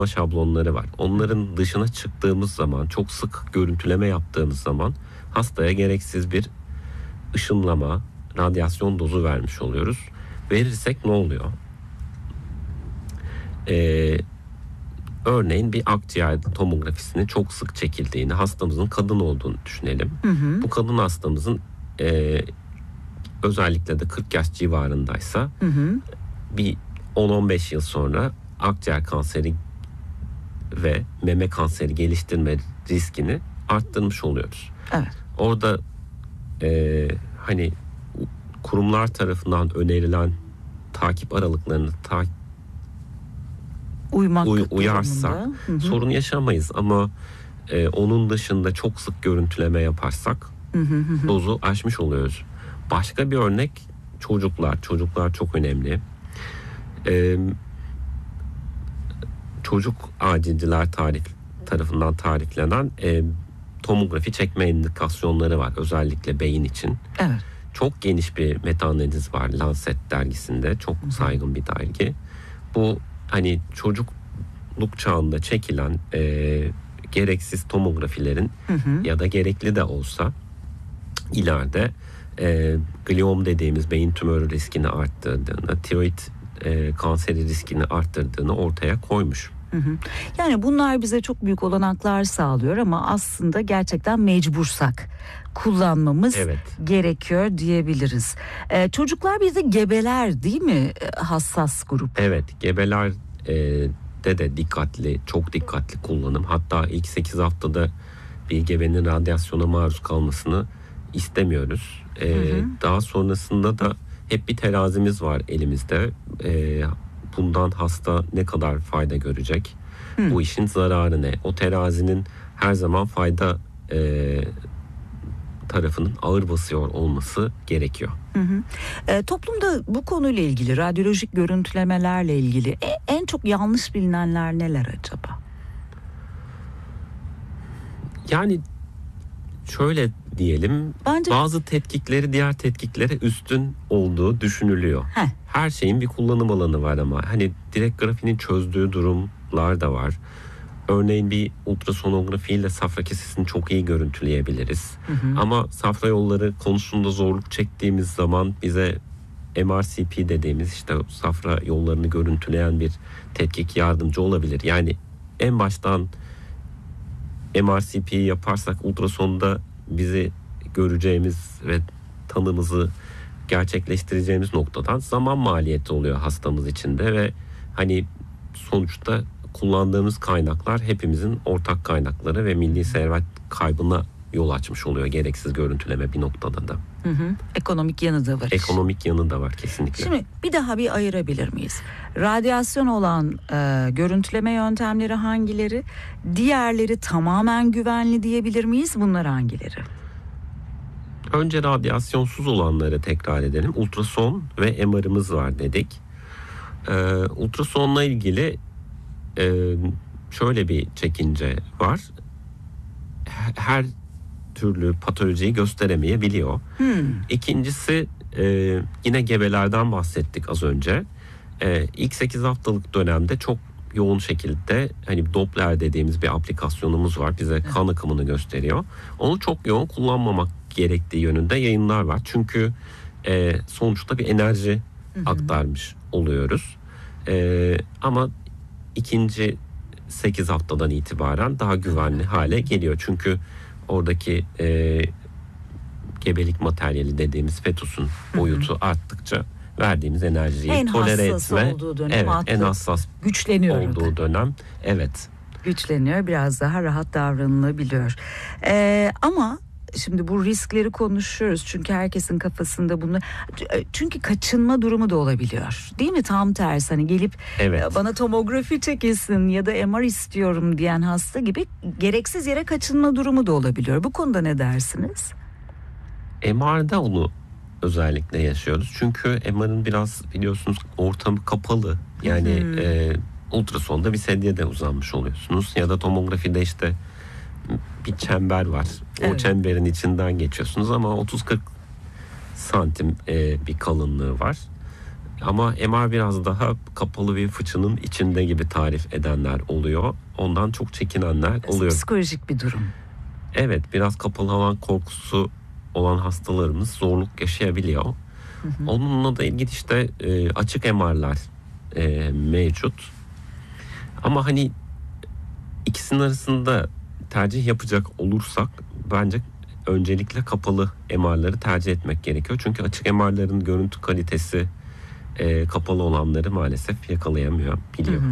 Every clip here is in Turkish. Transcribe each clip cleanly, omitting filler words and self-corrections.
şablonları var. Onların dışına çıktığımız zaman, çok sık görüntüleme yaptığımız zaman hastaya gereksiz bir ışınlama, radyasyon dozu vermiş oluyoruz. Verirsek ne oluyor? Örneğin bir akciğer tomografisini çok sık çekildiğini, hastamızın kadın olduğunu düşünelim. Bu kadın hastamızın özellikle de 40 yaş civarındaysa bir 10-15 yıl sonra akciğer kanseri ve meme kanseri geliştirme riskini arttırmış oluyoruz. Evet. Orada hani kurumlar tarafından önerilen takip aralıklarını uyarsak sorun yaşamayız ama onun dışında çok sık görüntüleme yaparsak dozu aşmış oluyoruz. Başka bir örnek çocuklar. Çocuklar çok önemli. Çocuk acilciler tarafından tariflenen tomografi çekme indikasyonları var. Özellikle beyin için. Evet. Çok geniş bir meta-analiz var Lancet dergisinde. Çok saygın bir dergi. Bu hani çocukluk çağında çekilen gereksiz tomografilerin ya da gerekli de olsa ileride gliom dediğimiz beyin tümörü riskini arttırdığını, tiroid kanseri riskini arttırdığını ortaya koymuş. Yani bunlar bize çok büyük olanaklar sağlıyor ama aslında gerçekten mecbursak kullanmamız gerekiyor diyebiliriz. Çocuklar bir de gebeler değil mi hassas grup? Evet, gebeler de çok dikkatli kullanım. Hatta ilk 8 haftada bir gebenin radyasyona maruz kalmasını istemiyoruz. Daha sonrasında da hep bir terazimiz var elimizde. Bundan hasta ne kadar fayda görecek? Bu işin zararı ne? O terazinin her zaman fayda tarafının ağır basıyor olması gerekiyor. Toplumda bu konuyla ilgili, radyolojik görüntülemelerle ilgili en çok yanlış bilinenler neler acaba? Yani şöyle diyelim, bence bazı tetkikleri diğer tetkiklere üstün olduğu düşünülüyor. Her şeyin bir kullanım alanı var ama hani direkt grafinin çözdüğü durumlar da var. Örneğin bir ultrasonografiyle safra kesesini çok iyi görüntüleyebiliriz. Ama safra yolları konusunda zorluk çektiğimiz zaman bize MRCP dediğimiz işte safra yollarını görüntüleyen bir tetkik yardımcı olabilir. Yani en baştan MRCP'yi yaparsak ultrasonda bizi göreceğimiz ve tanımızı gerçekleştireceğimiz noktadan zaman maliyeti oluyor hastamız için de ve hani sonuçta kullandığımız kaynaklar hepimizin ortak kaynakları ve milli servet kaybına yol açmış oluyor gereksiz görüntüleme bir noktada da. Ekonomik yanı da var. Ekonomik yanı da var kesinlikle. Şimdi bir daha bir ayırabilir miyiz? Radyasyon olan görüntüleme yöntemleri hangileri? Diğerleri tamamen güvenli diyebilir miyiz? Bunlar hangileri? Önce radyasyonsuz olanları tekrar edelim. Ultrason ve MR'ımız var dedik. Ultrasonla ilgili şöyle bir çekince var. Her türlü patolojiyi gösteremeyebiliyor. İkincisi yine gebelerden bahsettik az önce. İlk 8 haftalık dönemde çok yoğun şekilde hani Doppler dediğimiz bir aplikasyonumuz var. Bize kan akımını gösteriyor. Onu çok yoğun kullanmamak gerektiği yönünde yayınlar var. Çünkü sonuçta bir enerji aktarmış oluyoruz. Ama ikinci 8 haftadan itibaren daha güvenli hale geliyor. Çünkü oradaki gebelik materyali dediğimiz fetusun boyutu arttıkça verdiğimiz enerjiyi tolere etme, olduğu dönem en hassas güçleniyor olduğu dönem güçleniyor, biraz daha rahat davranılabiliyor. Ama şimdi bu riskleri konuşuyoruz çünkü herkesin kafasında bunu, çünkü kaçınma durumu da olabiliyor değil mi? Tam tersi, hani gelip bana tomografi çekilsin ya da MR istiyorum diyen hasta gibi gereksiz yere kaçınma durumu da olabiliyor. Bu konuda ne dersiniz? MR'da onu özellikle yaşıyoruz çünkü MR'ın biraz biliyorsunuz ortamı kapalı, yani ultrasonda bir sedyede uzanmış oluyorsunuz ya da tomografide işte bir çember var. O çemberin içinden geçiyorsunuz ama 30-40 santim bir kalınlığı var. Ama MR biraz daha kapalı bir fıçının içinde gibi tarif edenler oluyor. Ondan çok çekinenler oluyor. Psikolojik bir durum. Evet, biraz kapalı alan korkusu olan hastalarımız zorluk yaşayabiliyor. Onunla da ilgili işte açık MR'lar mevcut. Ama hani ikisinin arasında tercih yapacak olursak bence öncelikle kapalı MR'ları tercih etmek gerekiyor. Çünkü açık MR'ların görüntü kalitesi kapalı olanları maalesef yakalayamıyor, biliyor.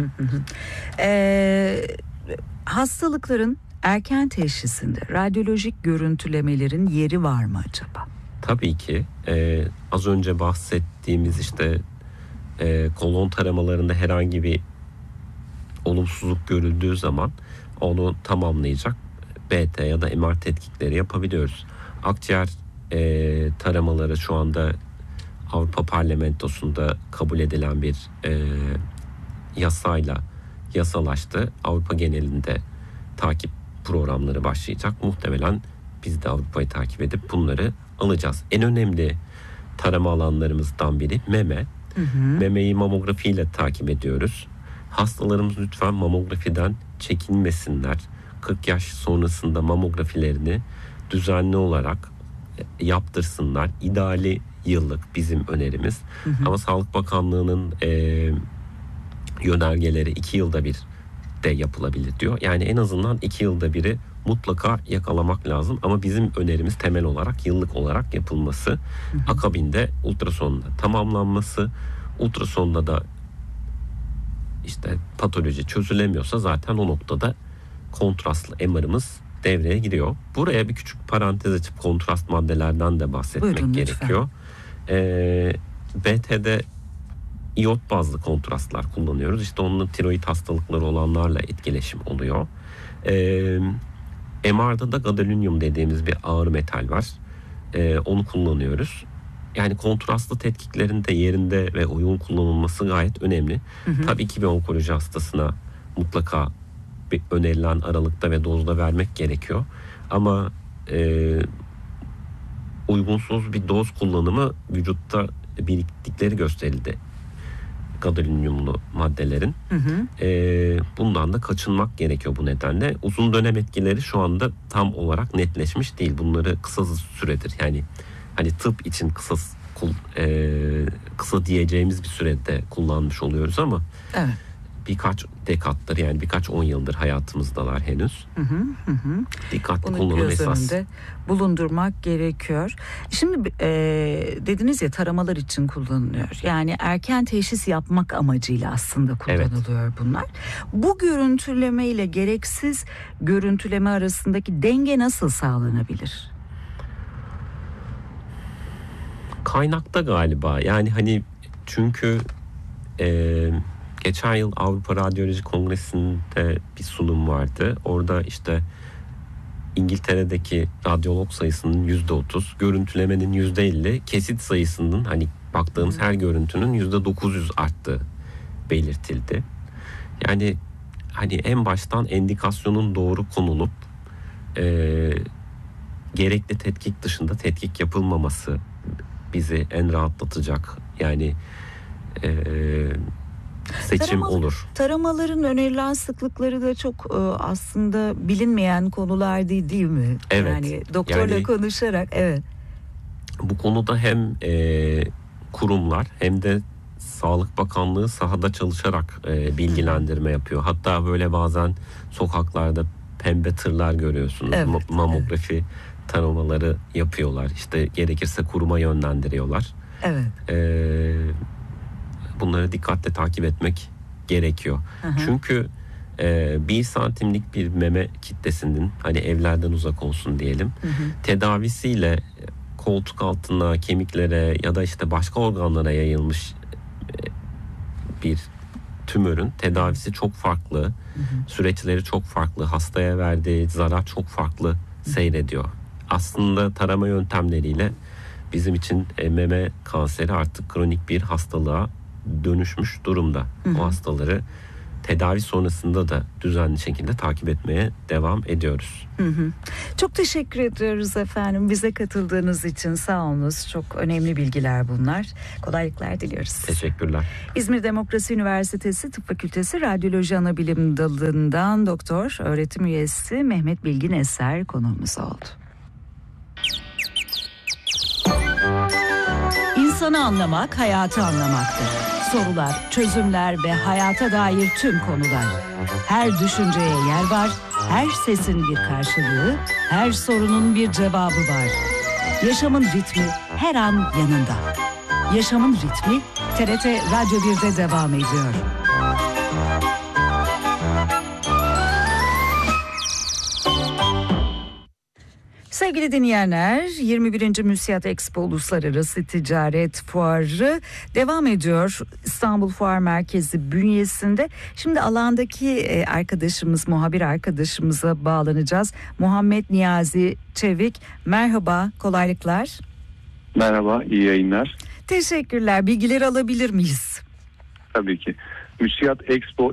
Hastalıkların erken teşhisinde radyolojik görüntülemelerin yeri var mı acaba? Tabii ki az önce bahsettiğimiz işte kolon taramalarında herhangi bir olumsuzluk görüldüğü zaman onu tamamlayacak BT ya da MR tetkikleri yapabiliyoruz. Akciğer taramaları şu anda Avrupa Parlamentosu'nda kabul edilen bir yasayla yasalaştı. Avrupa genelinde takip programları başlayacak. Muhtemelen biz de Avrupa'yı takip edip bunları alacağız. En önemli tarama alanlarımızdan biri meme. Memeyi mamografiyle takip ediyoruz. Hastalarımız lütfen mamografiden çekinmesinler. 40 yaş sonrasında mamografilerini düzenli olarak yaptırsınlar. İdeali yıllık bizim önerimiz. Ama Sağlık Bakanlığı'nın yönergeleri 2 yılda bir de yapılabilir diyor. Yani en azından 2 yılda biri mutlaka yakalamak lazım. Ama bizim önerimiz temel olarak yıllık olarak yapılması. Akabinde ultrasonla tamamlanması. Ultrasonda da işte patoloji çözülemiyorsa zaten o noktada kontrastlı MR'ımız devreye giriyor. Buraya bir küçük parantez açıp kontrast maddelerden de bahsetmek Buyurun, gerekiyor. BT'de iot bazlı kontrastlar kullanıyoruz. İşte onun tiroid hastalıkları olanlarla etkileşim oluyor. MR'da da gadolinium dediğimiz bir ağır metal var. Onu kullanıyoruz. Yani kontrastlı tetkiklerin de yerinde ve uygun kullanılması gayet önemli. Tabii ki bir onkoloji hastasına mutlaka bir önerilen aralıkta ve dozda vermek gerekiyor. Ama uygunsuz bir doz kullanımı vücutta biriktikleri gösterildi. Gadoliniumlu maddelerin. Bundan da kaçınmak gerekiyor bu nedenle. Uzun dönem etkileri şu anda tam olarak netleşmiş değil. Bunları kısa süredir. Yani hani tıp için kısa diyeceğimiz bir sürede kullanmış oluyoruz ama evet, birkaç dekattır, yani birkaç 10 yıldır hayatımızdalar henüz. Dikkatli bunu kullanım göz esas. önünde bulundurmak gerekiyor. Şimdi dediniz ya, taramalar için kullanılıyor. Yani erken teşhis yapmak amacıyla aslında kullanılıyor bunlar. Bu görüntüleme ile gereksiz görüntüleme arasındaki denge nasıl sağlanabilir? Kaynakta galiba. Yani hani çünkü geçen yıl Avrupa Radyoloji Kongresi'nde bir sunum vardı. Orada işte İngiltere'deki radyolog sayısının %30, görüntülemenin %50, kesit sayısının hani baktığımız her görüntünün %900 arttığı belirtildi. Yani hani en baştan endikasyonun doğru konulup gerekli tetkik dışında tetkik yapılmaması bizi en rahatlatacak. Yani seçim olur. Taramaların önerilen sıklıkları da çok aslında bilinmeyen konular değil mi? Evet. Yani doktorla konuşarak bu konuda hem kurumlar hem de Sağlık Bakanlığı sahada çalışarak bilgilendirme yapıyor. Hatta böyle bazen sokaklarda pembe tırlar görüyorsunuz. Mamografi taramaları yapıyorlar. İşte gerekirse kuruma yönlendiriyorlar. Evet. Bunları dikkatle takip etmek gerekiyor. Çünkü 1 santimlik bir meme kitlesinin hani evlerden uzak olsun diyelim. Tedavisiyle koltuk altına, kemiklere ya da işte başka organlara yayılmış bir tümörün tedavisi çok farklı. Süreçleri çok farklı. Hastaya verdiği zarar çok farklı seyrediyor. Aslında tarama yöntemleriyle bizim için meme kanseri artık kronik bir hastalığa dönüşmüş durumda. O hastaları tedavi sonrasında da düzenli şekilde takip etmeye devam ediyoruz. Çok teşekkür ediyoruz efendim bize katıldığınız için, sağ olunuz. Çok önemli bilgiler bunlar. Kolaylıklar diliyoruz. Teşekkürler. İzmir Demokrasi Üniversitesi Tıp Fakültesi Radyoloji Anabilim Dalı'ndan doktor öğretim üyesi Mehmet Bilgin Eser konuğumuz oldu. İnsanı anlamak, hayatı anlamaktır. Sorular, çözümler ve hayata dair tüm konular. Her düşünceye yer var, her sesin bir karşılığı, her sorunun bir cevabı var. Yaşamın ritmi her an yanında. Yaşamın ritmi TRT Radyo 1'de devam ediyor. Sevgili dinleyenler, 21. Müsiyat Expo Uluslararası Ticaret Fuarı devam ediyor İstanbul Fuar Merkezi bünyesinde. Şimdi alandaki muhabir arkadaşımıza bağlanacağız. Muhammed Niyazi Çevik, merhaba, kolaylıklar. Merhaba, iyi yayınlar. Teşekkürler, bilgileri alabilir miyiz? Tabii ki. Müsiyat Expo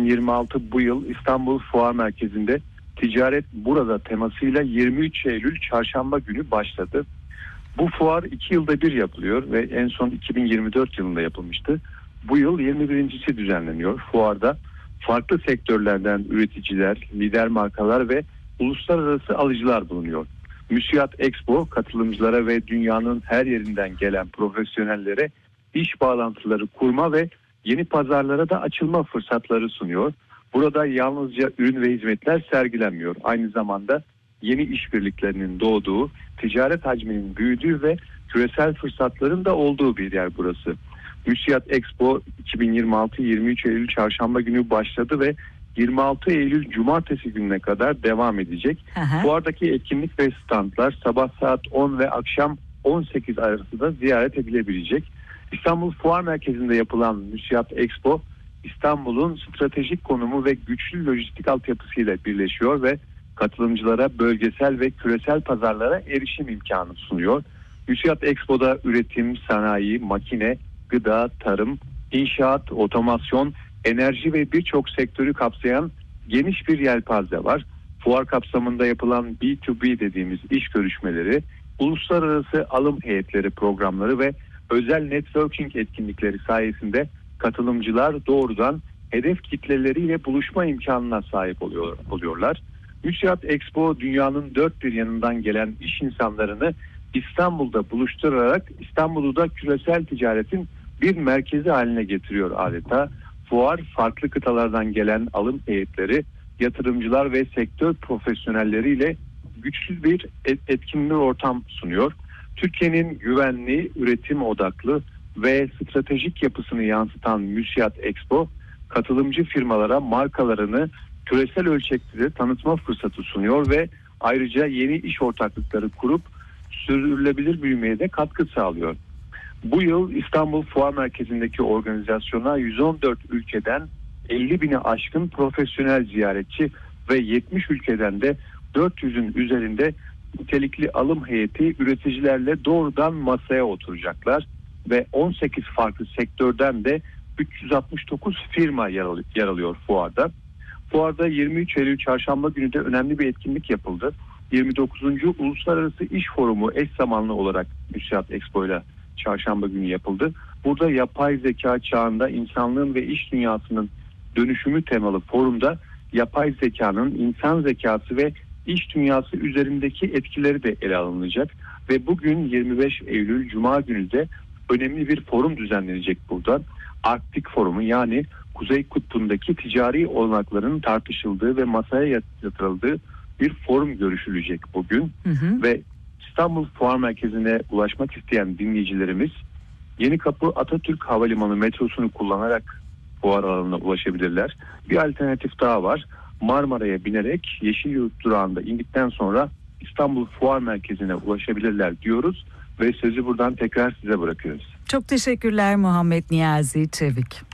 2026 bu yıl İstanbul Fuar Merkezi'nde Ticaret Burada temasıyla 23 Eylül Çarşamba günü başladı. Bu fuar 2 yılda bir yapılıyor ve en son 2024 yılında yapılmıştı. Bu yıl 21.si düzenleniyor. Fuarda farklı sektörlerden üreticiler, lider markalar ve uluslararası alıcılar bulunuyor. Müsiyat Expo katılımcılara ve dünyanın her yerinden gelen profesyonellere iş bağlantıları kurma ve yeni pazarlara da açılma fırsatları sunuyor. Burada yalnızca ürün ve hizmetler sergilenmiyor. Aynı zamanda yeni işbirliklerinin doğduğu, ticaret hacminin büyüdüğü ve küresel fırsatların da olduğu bir yer burası. Müsiyat Expo 2026 23 Eylül Çarşamba günü başladı ve 26 Eylül Cumartesi gününe kadar devam edecek. Fuardaki etkinlik ve standlar sabah saat 10 ve akşam 18 arasında ziyaret edilebilecek. İstanbul Fuar Merkezi'nde yapılan Müsiyat Expo, İstanbul'un stratejik konumu ve güçlü lojistik altyapısıyla birleşiyor ve katılımcılara bölgesel ve küresel pazarlara erişim imkanı sunuyor. Müsiyat Expo'da üretim, sanayi, makine, gıda, tarım, inşaat, otomasyon, enerji ve birçok sektörü kapsayan geniş bir yelpaze var. Fuar kapsamında yapılan B2B dediğimiz iş görüşmeleri, uluslararası alım heyetleri programları ve özel networking etkinlikleri sayesinde katılımcılar doğrudan hedef kitleleriyle buluşma imkanına sahip oluyorlar. Müsiyat Expo dünyanın dört bir yanından gelen iş insanlarını İstanbul'da buluşturarak İstanbul'u da küresel ticaretin bir merkezi haline getiriyor adeta. Fuar farklı kıtalardan gelen alım heyetleri, yatırımcılar ve sektör profesyonelleriyle güçlü bir etkinlik ortam sunuyor. Türkiye'nin güvenli, üretim odaklı ve stratejik yapısını yansıtan Müsiyat Expo, katılımcı firmalara markalarını küresel ölçekte tanıtma fırsatı sunuyor ve ayrıca yeni iş ortaklıkları kurup sürdürülebilir büyümeye de katkı sağlıyor. Bu yıl İstanbul Fuar Merkezi'ndeki organizasyona 114 ülkeden 50.000'e aşkın profesyonel ziyaretçi ve 70 ülkeden de 400'ün üzerinde nitelikli alım heyeti üreticilerle doğrudan masaya oturacaklar ve 18 farklı sektörden de 369 firma yer alıyor fuarda. Fuarda 23 Eylül Çarşamba günü de önemli bir etkinlik yapıldı. 29. Uluslararası İş Forumu eş zamanlı olarak Müsiyat Expo ile Çarşamba günü yapıldı. Burada yapay zeka çağında insanlığın ve iş dünyasının dönüşümü temalı forumda yapay zekanın insan zekası ve iş dünyası üzerindeki etkileri de ele alınacak. Ve bugün 25 Eylül Cuma günü de önemli bir forum düzenlenecek burada. Arktik Forumu, yani Kuzey Kutbu'ndaki ticari olanakların tartışıldığı ve masaya yatırıldığı bir forum görüşülecek bugün. Ve İstanbul Fuar Merkezi'ne ulaşmak isteyen dinleyicilerimiz Yenikapı Atatürk Havalimanı metrosunu kullanarak fuar alanına ulaşabilirler. Bir alternatif daha var. Marmara'ya binerek Yeşilyurt durağında indikten sonra İstanbul Fuar Merkezi'ne ulaşabilirler diyoruz ve sözü buradan tekrar size bırakıyoruz. Çok teşekkürler Muhammed Niyazi Çevik.